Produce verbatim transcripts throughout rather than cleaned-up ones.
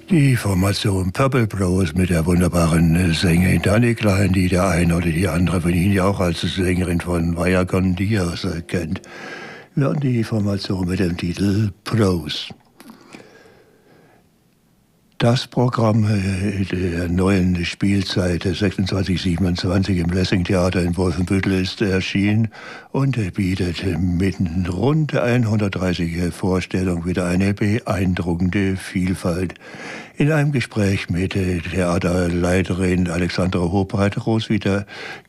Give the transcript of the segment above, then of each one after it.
Die Formation Purple Bros mit der wunderbaren Sängerin Dani Klein, die der eine oder die andere von Ihnen ja auch als Sängerin von Vaya con Dios kennt, hören die Formation mit dem Titel Pros. Das Programm der neuen Spielzeit sechsundzwanzig siebenundzwanzig im Lessing-Theater in Wolfenbüttel ist erschienen und bietet mit rund hundertdreißig Vorstellungen wieder eine beeindruckende Vielfalt. In einem Gespräch mit Theaterleiterin Alexandra Hobreit-Groß wieder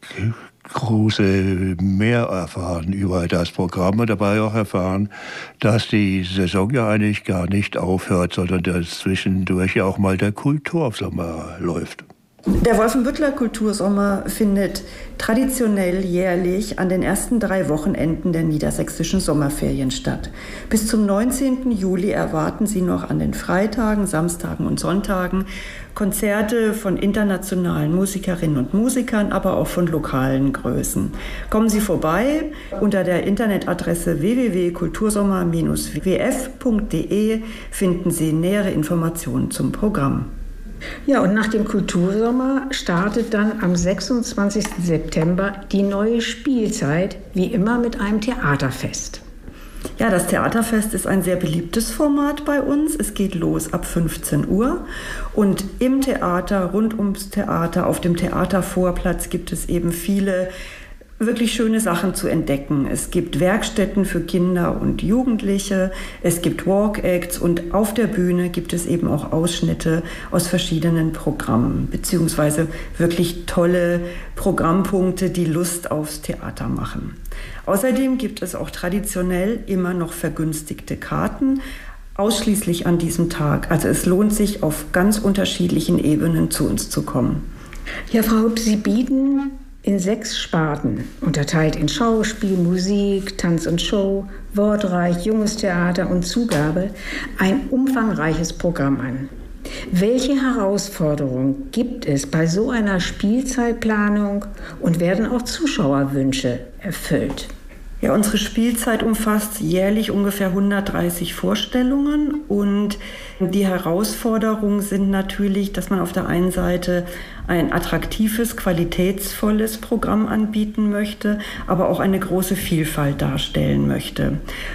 große mehr erfahren über das Programm und dabei auch erfahren, dass die Saison ja eigentlich gar nicht aufhört, sondern dass zwischendurch ja auch mal der Kultursommer läuft. Der Wolfenbütteler Kultursommer findet traditionell jährlich an den ersten drei Wochenenden der niedersächsischen Sommerferien statt. Bis zum neunzehnten Juli erwarten Sie noch an den Freitagen, Samstagen und Sonntagen Konzerte von internationalen Musikerinnen und Musikern, aber auch von lokalen Größen. Kommen Sie vorbei. Unter der Internetadresse w w w punkt kultursommer Bindestrich w f punkt d e finden Sie nähere Informationen zum Programm. Ja, und nach dem Kultursommer startet dann am sechsundzwanzigsten September die neue Spielzeit, wie immer mit einem Theaterfest. Ja, das Theaterfest ist ein sehr beliebtes Format bei uns. Es geht los ab fünfzehn Uhr und im Theater, rund ums Theater, auf dem Theatervorplatz gibt es eben viele wirklich schöne Sachen zu entdecken. Es gibt Werkstätten für Kinder und Jugendliche, es gibt Walk-Acts und auf der Bühne gibt es eben auch Ausschnitte aus verschiedenen Programmen, beziehungsweise wirklich tolle Programmpunkte, die Lust aufs Theater machen. Außerdem gibt es auch traditionell immer noch vergünstigte Karten, ausschließlich an diesem Tag. Also es lohnt sich, auf ganz unterschiedlichen Ebenen zu uns zu kommen. Ja, Frau Hupp, Sie bieten in sechs Sparten, unterteilt in Schauspiel, Musik, Tanz und Show, Wortreich, Junges Theater und Zugabe, ein umfangreiches Programm an. Welche Herausforderungen gibt es bei so einer Spielzeitplanung und werden auch Zuschauerwünsche erfüllt? Ja, unsere Spielzeit umfasst jährlich ungefähr hundertdreißig Vorstellungen und die Herausforderungen sind natürlich, dass man auf der einen Seite ein attraktives, qualitätsvolles Programm anbieten möchte, aber auch eine große Vielfalt darstellen möchte.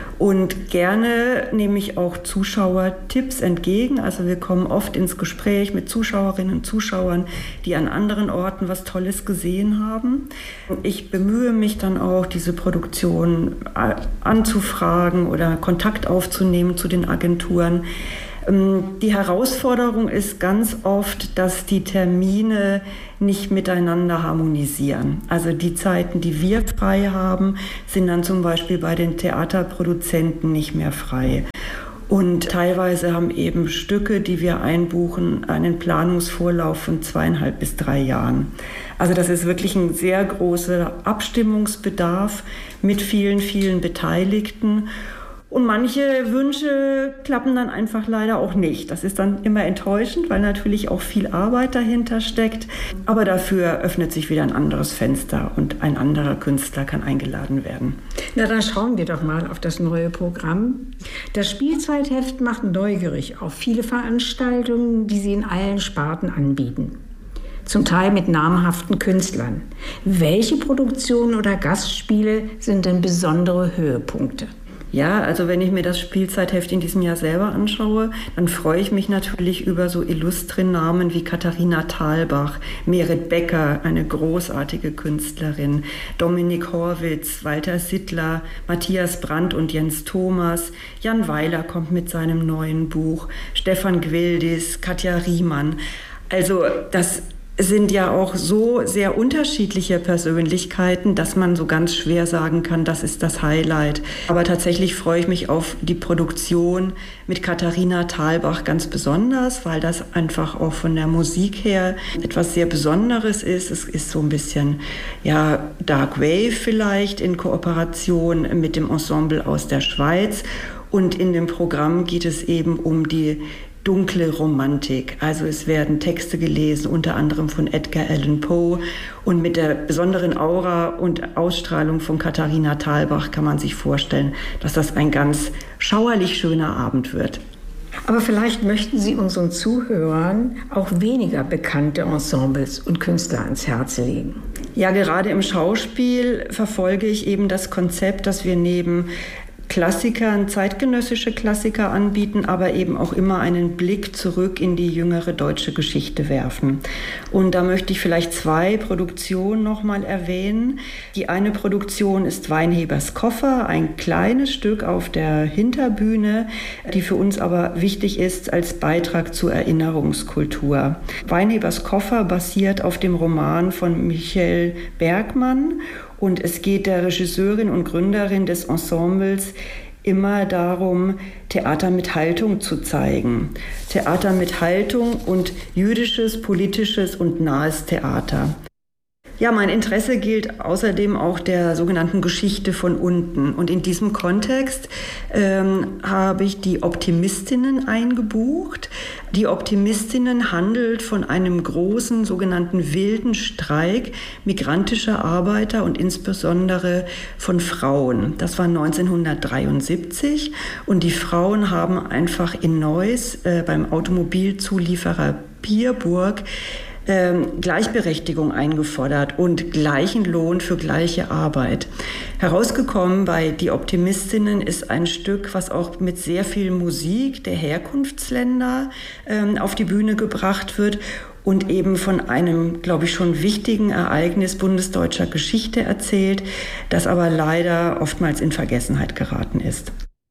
Und gerne nehme ich auch Zuschauertipps entgegen. Also wir kommen oft ins Gespräch mit Zuschauerinnen und Zuschauern, die an anderen Orten was Tolles gesehen haben. Ich bemühe mich dann auch, diese Produktion anzufragen oder Kontakt aufzunehmen zu den Agenturen. Die Herausforderung ist ganz oft, dass die Termine nicht miteinander harmonisieren. Also die Zeiten, die wir frei haben, sind dann zum Beispiel bei den Theaterproduzenten nicht mehr frei. Und teilweise haben eben Stücke, die wir einbuchen, einen Planungsvorlauf von zweieinhalb bis drei Jahren. Also das ist wirklich ein sehr großer Abstimmungsbedarf mit vielen, vielen Beteiligten. Und manche Wünsche klappen dann einfach leider auch nicht. Das ist dann immer enttäuschend, weil natürlich auch viel Arbeit dahinter steckt. Aber dafür öffnet sich wieder ein anderes Fenster und ein anderer Künstler kann eingeladen werden. Na, dann schauen wir doch mal auf das neue Programm. Das Spielzeitheft macht neugierig auf viele Veranstaltungen, die Sie in allen Sparten anbieten. Zum Teil mit namhaften Künstlern. Welche Produktionen oder Gastspiele sind denn besondere Höhepunkte? Ja, also wenn ich mir das Spielzeitheft in diesem Jahr selber anschaue, dann freue ich mich natürlich über so illustre Namen wie Katharina Thalbach, Merit Becker, eine großartige Künstlerin, Dominik Horwitz, Walter Sittler, Matthias Brandt und Jens Thomas, Jan Weiler kommt mit seinem neuen Buch, Stefan Gwildis, Katja Riemann. Also das sind ja auch so sehr unterschiedliche Persönlichkeiten, dass man so ganz schwer sagen kann, das ist das Highlight. Aber tatsächlich freue ich mich auf die Produktion mit Katharina Thalbach ganz besonders, weil das einfach auch von der Musik her etwas sehr Besonderes ist. Es ist so ein bisschen, ja, Dark Wave vielleicht in Kooperation mit dem Ensemble aus der Schweiz. Und in dem Programm geht es eben um die dunkle Romantik. Also es werden Texte gelesen, unter anderem von Edgar Allan Poe. Und mit der besonderen Aura und Ausstrahlung von Katharina Thalbach kann man sich vorstellen, dass das ein ganz schauerlich schöner Abend wird. Aber vielleicht möchten Sie unseren Zuhörern auch weniger bekannte Ensembles und Künstler ans Herz legen. Ja, gerade im Schauspiel verfolge ich eben das Konzept, dass wir neben Klassikern, zeitgenössische Klassiker anbieten, aber eben auch immer einen Blick zurück in die jüngere deutsche Geschichte werfen. Und da möchte ich vielleicht zwei Produktionen nochmal erwähnen. Die eine Produktion ist Weinhebers Koffer, ein kleines Stück auf der Hinterbühne, die für uns aber wichtig ist als Beitrag zur Erinnerungskultur. Weinhebers Koffer basiert auf dem Roman von Michael Bergmann. Und es geht der Regisseurin und Gründerin des Ensembles immer darum, Theater mit Haltung zu zeigen. Theater mit Haltung und jüdisches, politisches und nahes Theater. Ja, mein Interesse gilt außerdem auch der sogenannten Geschichte von unten. Und in diesem Kontext ähm, habe ich die Optimistinnen eingebucht. Die Optimistinnen handelt von einem großen sogenannten wilden Streik migrantischer Arbeiter und insbesondere von Frauen. Das war neunzehnhundertdreiundsiebzig und die Frauen haben einfach in Neuss äh, beim Automobilzulieferer Pierburg Ähm, Gleichberechtigung eingefordert und gleichen Lohn für gleiche Arbeit. Herausgekommen bei Die Optimistinnen ist ein Stück, was auch mit sehr viel Musik der Herkunftsländer ähm, auf die Bühne gebracht wird und eben von einem, glaube ich, schon wichtigen Ereignis bundesdeutscher Geschichte erzählt, das aber leider oftmals in Vergessenheit geraten ist.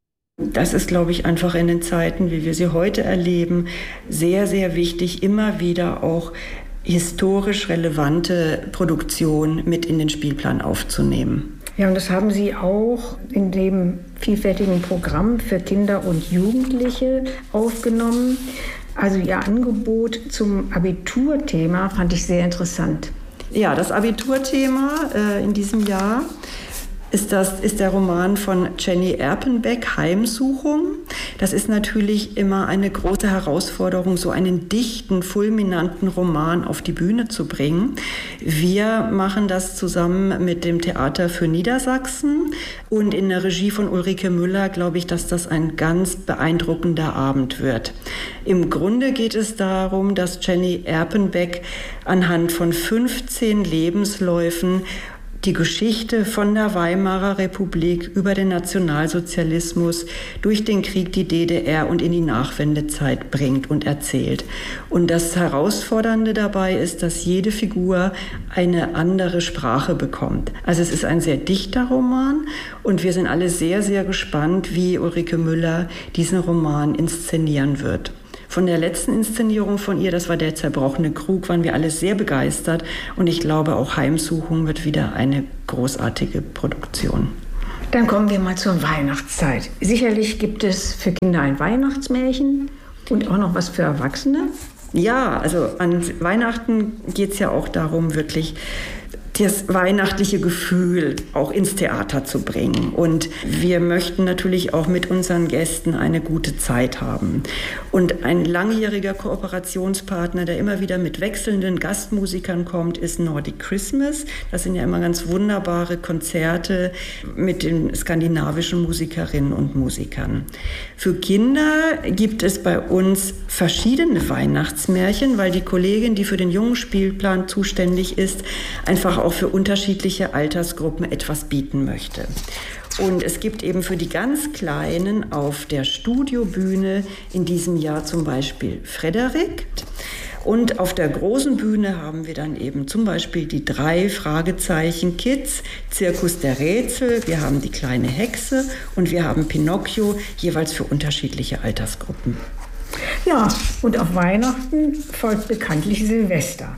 Das ist, glaube ich, einfach in den Zeiten, wie wir sie heute erleben, sehr, sehr wichtig, immer wieder auch historisch relevante Produktion mit in den Spielplan aufzunehmen. Ja, und das haben Sie auch in dem vielfältigen Programm für Kinder und Jugendliche aufgenommen. Also Ihr Angebot zum Abiturthema fand ich sehr interessant. Ja, das Abiturthema äh, in diesem Jahr ist, das, ist der Roman von Jenny Erpenbeck, Heimsuchung. Das ist natürlich immer eine große Herausforderung, so einen dichten, fulminanten Roman auf die Bühne zu bringen. Wir machen das zusammen mit dem Theater für Niedersachsen und in der Regie von Ulrike Müller glaube ich, dass das ein ganz beeindruckender Abend wird. Im Grunde geht es darum, dass Jenny Erpenbeck anhand von fünfzehn Lebensläufen die Geschichte von der Weimarer Republik über den Nationalsozialismus durch den Krieg, die D D R und in die Nachwendezeit bringt und erzählt. Und das Herausfordernde dabei ist, dass jede Figur eine andere Sprache bekommt. Also es ist ein sehr dichter Roman und wir sind alle sehr, sehr gespannt, wie Ulrike Müller diesen Roman inszenieren wird. Von der letzten Inszenierung von ihr, das war Der zerbrochene Krug, waren wir alle sehr begeistert. Und ich glaube, auch Heimsuchung wird wieder eine großartige Produktion. Dann kommen wir mal zur Weihnachtszeit. Sicherlich gibt es für Kinder ein Weihnachtsmärchen und auch noch was für Erwachsene. Ja, also an Weihnachten geht es ja auch darum, wirklich das weihnachtliche Gefühl auch ins Theater zu bringen. Und wir möchten natürlich auch mit unseren Gästen eine gute Zeit haben. Und ein langjähriger Kooperationspartner, der immer wieder mit wechselnden Gastmusikern kommt, ist Nordic Christmas. Das sind ja immer ganz wunderbare Konzerte mit den skandinavischen Musikerinnen und Musikern. Für Kinder gibt es bei uns verschiedene Weihnachtsmärchen, weil die Kollegin, die für den jungen Spielplan zuständig ist, einfach auch für unterschiedliche Altersgruppen etwas bieten möchte. Und es gibt eben für die ganz Kleinen auf der Studiobühne in diesem Jahr zum Beispiel Frederik. Und auf der großen Bühne haben wir dann eben zum Beispiel die drei Fragezeichen Kids, Zirkus der Rätsel, wir haben die kleine Hexe und wir haben Pinocchio, jeweils für unterschiedliche Altersgruppen. Ja, und auf Weihnachten folgt bekanntlich Silvester.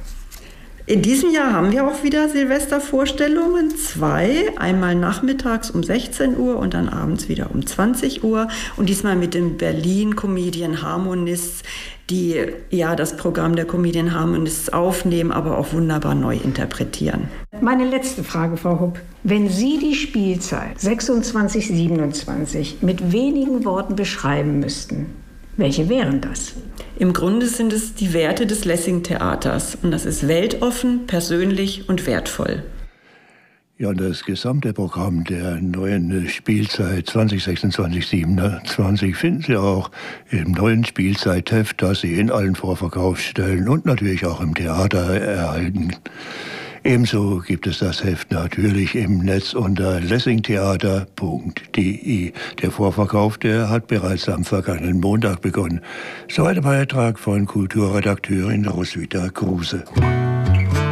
In diesem Jahr haben wir auch wieder Silvestervorstellungen, zwei, einmal nachmittags um sechzehn Uhr und dann abends wieder um zwanzig Uhr und diesmal mit den Berlin Comedian Harmonists, die ja das Programm der Comedian Harmonists aufnehmen, aber auch wunderbar neu interpretieren. Meine letzte Frage, Frau Hupp. Wenn Sie die Spielzeit sechsundzwanzig siebenundzwanzig mit wenigen Worten beschreiben müssten, welche wären das? Im Grunde sind es die Werte des Lessing-Theaters und das ist weltoffen, persönlich und wertvoll. Ja, das gesamte Programm der neuen Spielzeit zwanzig sechsundzwanzig siebenundzwanzig finden Sie auch im neuen Spielzeitheft, das Sie in allen Vorverkaufsstellen und natürlich auch im Theater erhalten. Ebenso gibt es das Heft natürlich im Netz unter lessingtheater punkt de. Der Vorverkauf, der hat bereits am vergangenen Montag begonnen. So ein Beitrag von Kulturredakteurin Roswitha Kruse.